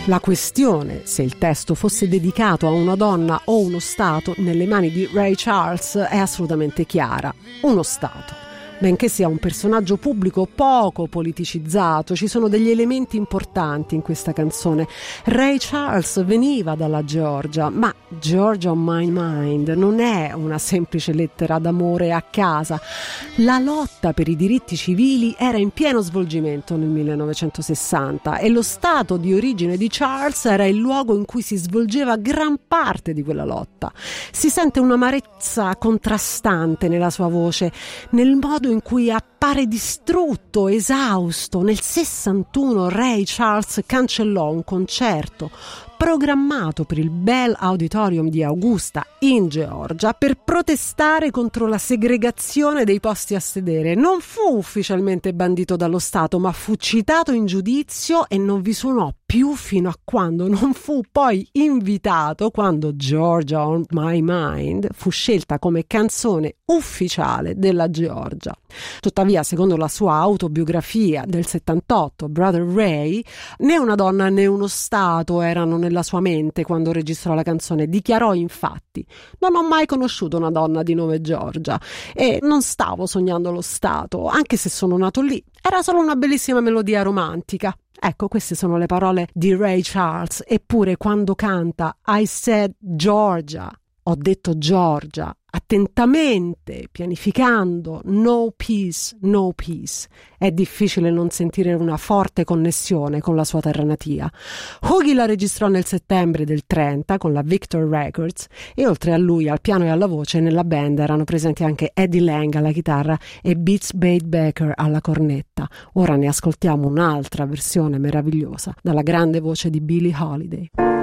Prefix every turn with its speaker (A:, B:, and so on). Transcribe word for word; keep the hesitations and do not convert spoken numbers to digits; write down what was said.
A: La questione se il testo fosse dedicato a una donna o uno Stato nelle mani di Ray Charles è assolutamente chiara: uno Stato. Benché sia un personaggio pubblico poco politicizzato, ci sono degli elementi importanti in questa canzone. Ray Charles veniva dalla Georgia, ma Georgia on My Mind non è una semplice lettera d'amore a casa. La lotta per i diritti civili era in pieno svolgimento nel millenovecentosessanta e lo stato di origine di Charles era il luogo in cui si svolgeva gran parte di quella lotta. Si sente un'amarezza contrastante nella sua voce, nel modo in cui appare distrutto, esausto. Nel sessantuno Ray Charles cancellò un concerto programmato per il Bell Auditorium di Augusta in Georgia per protestare contro la segregazione dei posti a sedere. Non fu ufficialmente bandito dallo Stato, ma fu citato in giudizio e non vi suonò più fino a quando non fu poi invitato, quando Georgia on My Mind fu scelta come canzone ufficiale della Georgia. Tuttavia, secondo la sua autobiografia del settantotto, Brother Ray, né una donna né uno Stato erano nella sua mente quando registrò la canzone. Dichiarò infatti: non ho mai conosciuto una donna di nome Georgia e non stavo sognando lo Stato, anche se sono nato lì. Era solo una bellissima melodia romantica. Ecco, queste sono le parole di Ray Charles. Eppure quando canta I said Georgia, ho detto Georgia, attentamente, pianificando, no peace, no peace, è difficile non sentire una forte connessione con la sua terra natia. Hoagy la registrò nel settembre del trenta con la Victor Records e oltre a lui al piano e alla voce nella band erano presenti anche Eddie Lang alla chitarra e Beats Bade Baker alla cornetta. Ora ne ascoltiamo un'altra versione meravigliosa dalla grande voce di Billie Holiday.